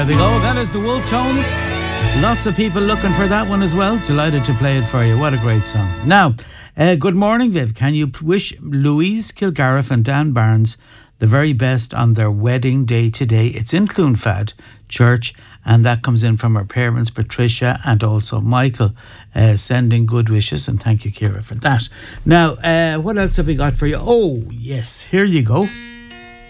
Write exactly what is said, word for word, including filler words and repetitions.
There they go. That is the Wolf Tones. Lots of people looking for that one as well. Delighted to play it for you. What a great song. Now, uh, good morning, Viv. Can you wish Louise Kilgariff and Dan Barnes the very best on their wedding day today? It's in Clonfad Church, and that comes in from her parents, Patricia, and also Michael, uh, sending good wishes. And thank you, Ciara, for that. Now, uh, what else have we got for you? Oh, yes, here you go.